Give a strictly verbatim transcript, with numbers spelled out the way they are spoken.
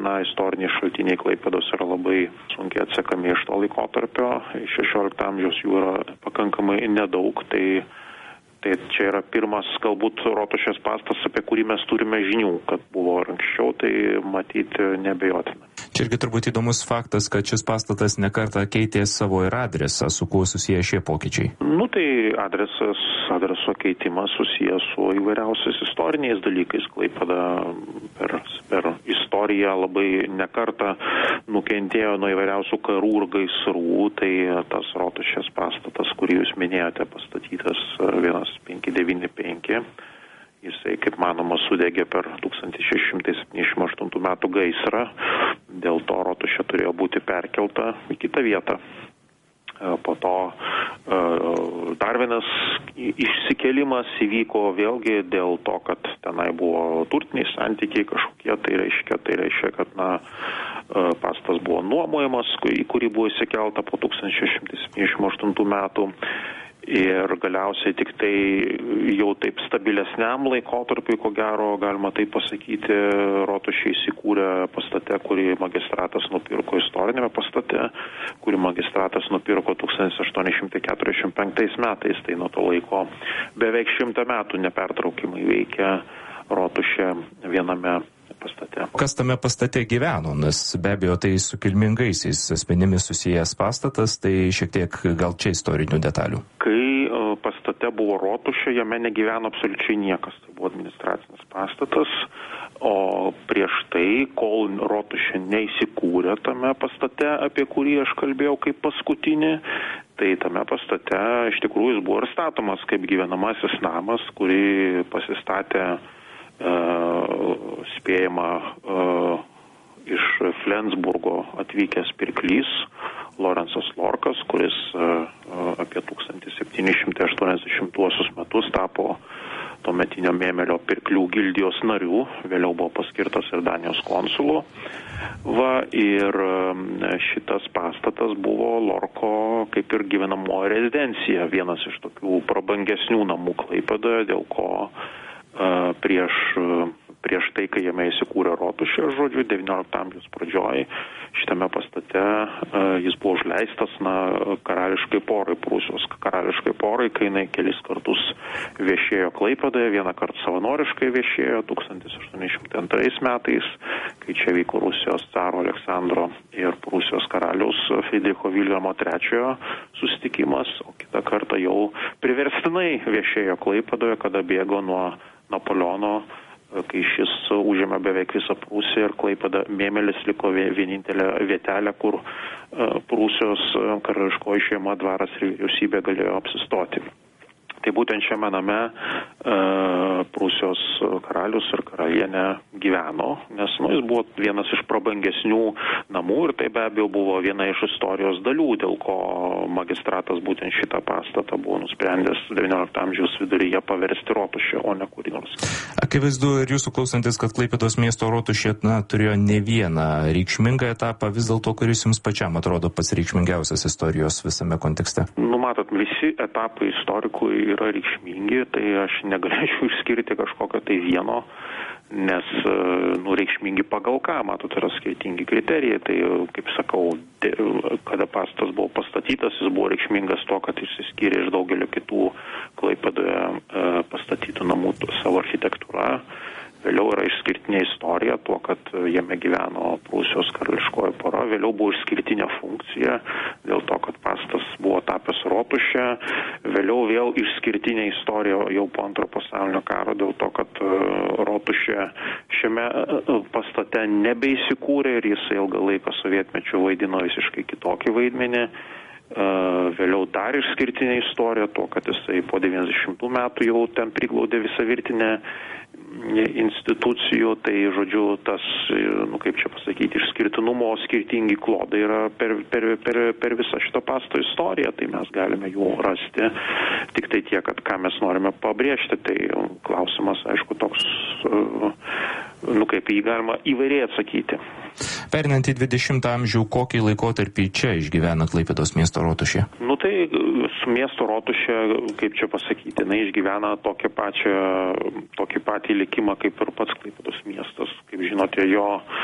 na, istoriniai šaltiniai Klaipėdos yra labai sunkiai atsekami iš to laikotarpio. šešiolikto amžiaus jų yra pakankamai nedaug, tai, tai čia yra pirmas galbūt Rotušės pastas, apie kurį mes turime žinių, kad buvo anksčiau, tai matyti nebejotina. Čia irgi turbūt įdomus faktas, kad šis pastatas nekartą keitė savo ir adresą, su kuo susiję šie pokyčiai. Nu tai adresas, adreso keitimas susijęs su įvairiausiais istoriniais dalykais. Klaipėda per, per istoriją labai nekartą nukentėjo nuo įvairiausių karų ir gaisrų, tai tas Rotušės pastatas, kurį jūs minėjote, pastatytas vienas penki devyni penki. Jisai, kaip manoma, sudegė per tūkstantis šeši šimtai septyniasdešimt aštuntų metų gaisrą. Dėl to Rotušė turėjo būti perkelta į kitą vietą. Po to dar vienas išsikėlimas įvyko vėlgi dėl to, kad tenai buvo turtiniai santykiai kažkokie. Tai reiškia, tai reiškia kad na, pastas buvo nuomojamas, į kurį buvo įsikelta po tūkstantis šeši šimtai septyniasdešimt aštuntų metų. Ir galiausiai tik tai jau taip stabilesniam laikotarpiui, ko gero, galima taip pasakyti, Rotušė įsikūrė pastate, kurį magistratas nupirko istorinėme pastate, kurį magistratas nupirko tūkstantis aštuoni šimtai keturiasdešimt penktais metais. Tai nuo to laiko beveik šimtą metų nepertraukimai veikia Rotušė viename pastate. Kas tame pastate gyveno, nes be abejo tai su kilmingaisiais asmenimis susijęs pastatas, tai šiek tiek gal čia istorinių detalių. Kai pastate buvo Rotušė, jame negyveno absoliučiai niekas. Tai buvo administracinis pastatas, o prieš tai, kol Rotušė neįsikūrė tame pastate, apie kurį aš kalbėjau kaip paskutinį, tai tame pastate iš tikrųjų jis buvo ir statomas kaip gyvenamasis namas, kurį pasistatė Uh, spėjama uh, iš Flensburgo atvykęs pirklys Lorensas Lorkas, kuris uh, apie tūkstantis septyni šimtai aštuoniasdešimtuosius metus tapo tuometinio Mėmelio pirklių gildijos narių, vėliau buvo paskirtas ir Danijos konsulu. Va, ir šitas pastatas buvo Lorko kaip ir gyvenamoji rezidencija, vienas iš tokių prabangesnių namų Klaipėdoje, dėl ko prieš, prieš tai, kai jame įsikūrė Rotušė, žodžiu, devyniolikto amžiaus pradžioj, šitame pastate jis buvo užleistas na, karališkai porai, Prūsijos karališkai porai, kai jinai kelis kartus viešėjo Klaipėdoje, vieną kartą savanoriškai viešėjo tūkstantis aštuoni šimtai antrais metais, kai čia vyko Rusijos caro Aleksandro ir Prūsijos karaliaus Friedricho Viljamo trečiojo susitikimas, o kitą kartą jau priverstinai viešėjo Klaipėdoje, kada bėgo nuo Napoleono, kai šis užėmė beveik visą Prūsiją ir Klaipėda Mėmelis liko vienintelė vietelė, kur Prūsijos karališkoji šeima, dvaras ir vyriausybė galėjo apsistoti. Tai būtent šiame name Prūsijos karalius ir karalienė gyveno, nes nu, jis buvo vienas iš prabangesnių namų ir tai be abejo buvo viena iš istorijos dalių, dėl ko magistratas būtent šitą pastatą buvo nusprendęs devyniolikto amžiaus viduryje paversti Rotušę, o ne kurį nors. Akivaizdu ir jūsų klausantis, kad Klaipėdos miesto Rotušė na, turėjo ne vieną reikšmingą etapą, vis dėlto kuris jums pačiam atrodo pats reikšmingiausias istorijos visame kontekste. Nu, matot, visi etapai istorikui yra reikšmingi, tai aš negalėčiau išskirti kažkokio tai vieno, nes nu, reikšmingi pagal ką, matot, yra skirtingi kriterijai, tai kaip sakau, kada pastatas buvo pastatytas, jis buvo reikšmingas to, kad išsiskyrė iš daugelio kitų Klaipėdoje pastatytų namų savo architektūra. Vėliau yra išskirtinė istorija tuo, kad jame gyveno Prūsijos karališkoji pora. Vėliau buvo išskirtinė funkcija dėl to, kad pastas buvo tapęs Rotušė. Vėliau vėl išskirtinė istorija jau po antro pasaulinio karo dėl to, kad Rotušė šiame pastate nebeįsikūrė ir jis ilgą laiką sovietmečiu vaidino visiškai kitokį vaidmenį. Vėliau dar išskirtinė istorija tuo, kad jisai po devyniasdešimtų metų jau ten priglaudė visą virtinę institucijų, tai žodžiu tas, nu kaip čia pasakyti, išskirtinumo skirtingi klodai yra per, per, per, per visą šito pasto istoriją, tai mes galime jų rasti, tik tai tiek, kad ką mes norime pabrėžti, tai klausimas, aišku, toks, nu kaip jį galima įvairiai atsakyti. Perinant į dvidešimtą amžių, kokį laikotarpį čia išgyvena Klaipėdos miesto Rotušė? Nu tai su miesto Rotušė, kaip čia pasakyti, jinai išgyvena tokį, pačią, tokį patį likimą kaip ir pats Klaipėdos miestas. Kaip žinote, jo